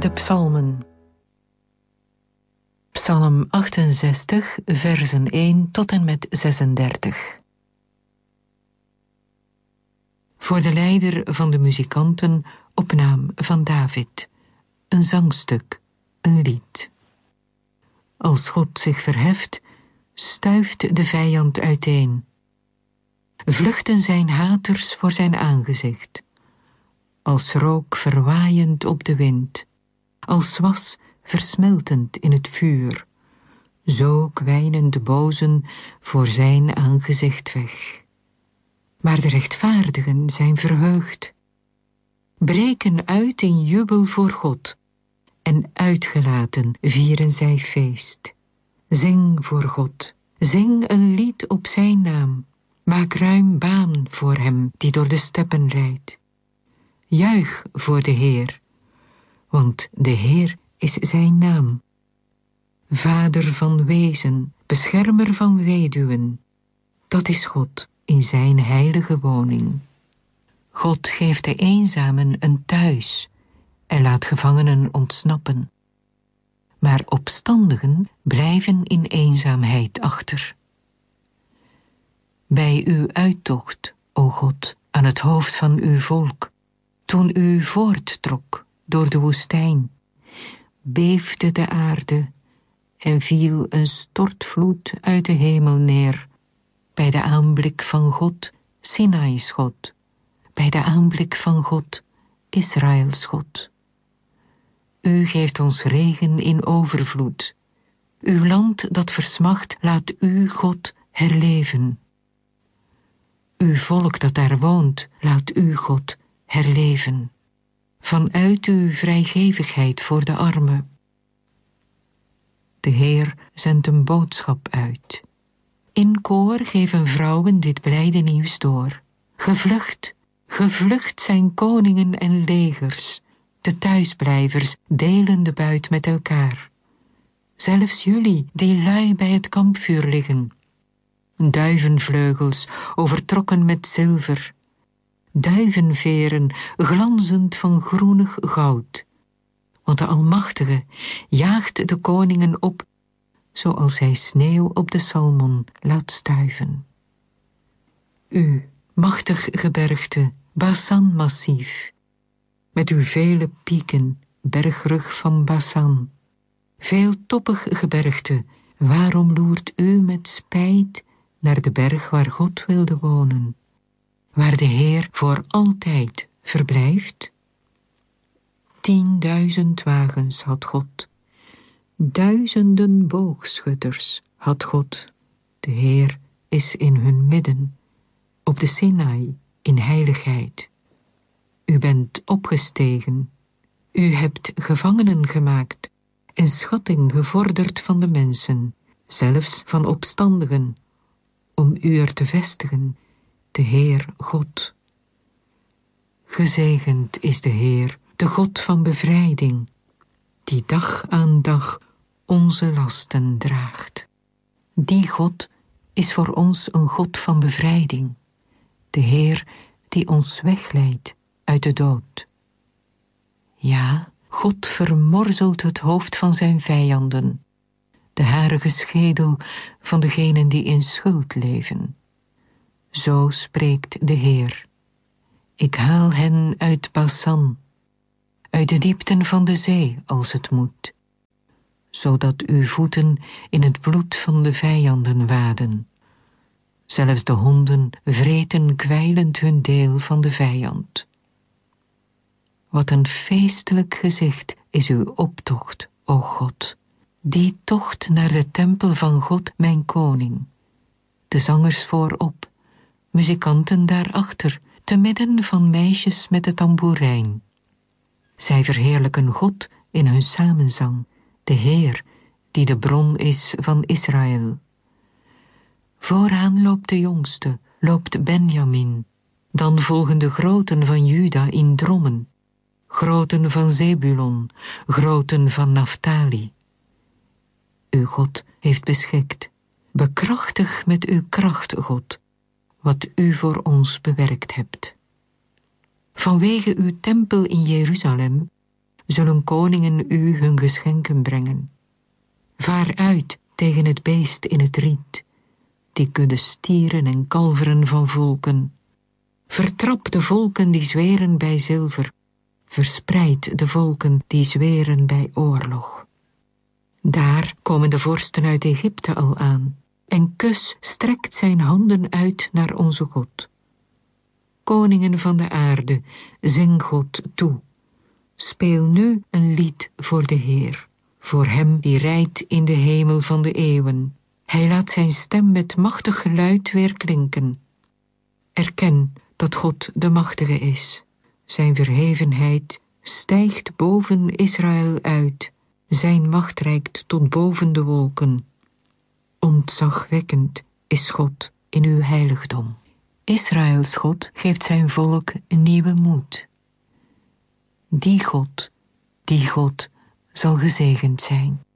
De psalmen. Psalm 68, versen 1 tot en met 36. Voor de leider van de muzikanten op naam van David. Een zangstuk, een lied. Als God zich verheft, stuift de vijand uiteen. Vluchten zijn haters voor zijn aangezicht. Als rook verwaaiend op de wind. Als was versmeltend in het vuur. Zo kwijnen de bozen voor zijn aangezicht weg. Maar de rechtvaardigen zijn verheugd. Breken uit in jubel voor God. En uitgelaten vieren zij feest. Zing voor God. Zing een lied op zijn naam. Maak ruim baan voor hem die door de steppen rijdt. Juich voor de Heer, want de Heer is zijn naam. Vader van wezen, beschermer van weduwen, dat is God in zijn heilige woning. God geeft de eenzamen een thuis en laat gevangenen ontsnappen. Maar opstandigen blijven in eenzaamheid achter. Bij uw uittocht, o God, aan het hoofd van uw volk, toen u voorttrok door de woestijn, beefde de aarde en viel een stortvloed uit de hemel neer, bij de aanblik van God, Sinaïs God, bij de aanblik van God, Israëls God. U geeft ons regen in overvloed. Uw land dat versmacht, laat u, God, herleven. Uw volk dat daar woont, laat u, God, herleven. Vanuit uw vrijgevigheid voor de armen. De Heer zendt een boodschap uit. In koor geven vrouwen dit blijde nieuws door. Gevlucht, gevlucht zijn koningen en legers. De thuisblijvers delen de buit met elkaar. Zelfs jullie die lui bij het kampvuur liggen. Duivenvleugels overtrokken met zilver. Duivenveren glanzend van groenig goud. Want de Almachtige jaagt de koningen op, zoals hij sneeuw op de Salmon laat stuiven. U, machtig gebergte, Basan-massief, met uw vele pieken, bergrug van Basan. Veeltoppig gebergte, waarom loert u met spijt naar de berg waar God wilde wonen? Waar de Heer voor altijd verblijft? 10.000 wagens had God, duizenden boogschutters had God. De Heer is in hun midden, op de Sinaï in heiligheid. U bent opgestegen, u hebt gevangenen gemaakt en schatting gevorderd van de mensen, zelfs van opstandigen, om u er te vestigen, de Heer God. Gezegend is de Heer, de God van bevrijding, die dag aan dag onze lasten draagt. Die God is voor ons een God van bevrijding, de Heer die ons wegleidt uit de dood. Ja, God vermorzelt het hoofd van zijn vijanden, de harige schedel van degenen die in schuld leven. Zo spreekt de Heer. Ik haal hen uit Basan, uit de diepten van de zee als het moet, zodat uw voeten in het bloed van de vijanden waden. Zelfs de honden vreten kwijlend hun deel van de vijand. Wat een feestelijk gezicht is uw optocht, o God. Die tocht naar de tempel van God, mijn koning. De zangers voorop, muzikanten daarachter, te midden van meisjes met de tamboerijn. Zij verheerlijken God in hun samenzang, de Heer, die de bron is van Israël. Vooraan loopt de jongste, loopt Benjamin. Dan volgen de groten van Juda in drommen. Groten van Zebulon, groten van Naftali. Uw God heeft beschikt. Bekrachtig met uw kracht, God, wat u voor ons bewerkt hebt. Vanwege uw tempel in Jeruzalem zullen koningen u hun geschenken brengen. Vaar uit tegen het beest in het riet, die kudde stieren en kalveren van volken. Vertrap de volken die zweren bij zilver, verspreid de volken die zweren bij oorlog. Daar komen de vorsten uit Egypte al aan, en Kus strekt zijn handen uit naar onze God. Koningen van de aarde, zing God toe. Speel nu een lied voor de Heer, voor hem die rijdt in de hemel van de eeuwen. Hij laat zijn stem met machtig geluid weer klinken. Erken dat God de Machtige is. Zijn verhevenheid stijgt boven Israël uit. Zijn macht reikt tot boven de wolken. Ontzagwekkend is God in uw heiligdom. Israëls God geeft zijn volk een nieuwe moed. Die God zal gezegend zijn.